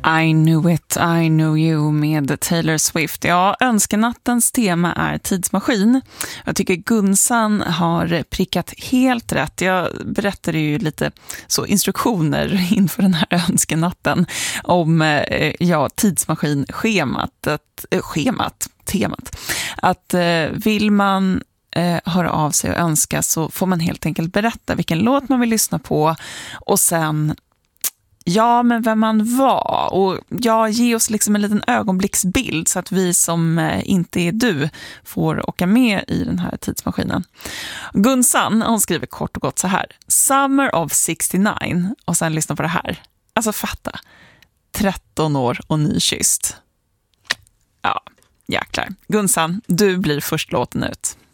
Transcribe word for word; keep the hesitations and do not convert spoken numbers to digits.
I knew it, I knew you med Taylor Swift. Ja, önskenattens tema är tidsmaskin. Jag tycker Gunsan har prickat helt rätt. Jag berättade ju lite så instruktioner inför den här önskenatten om ja, tidsmaskinschemat, att, äh, schemat, temat. Att äh, vill man eh, höra av sig och önska så får man helt enkelt berätta vilken låt man vill lyssna på och sen ja, men vem man var och ja, ge oss liksom en liten ögonblicksbild så att vi som eh, inte är du får åka med i den här tidsmaskinen. Gunsan, hon skriver kort och gott så här: Summer of sextionio, och sen lyssna på det här. Alltså fatta, tretton år och nykysst. Ja, jäklar. Gunsan, du blir först låten ut.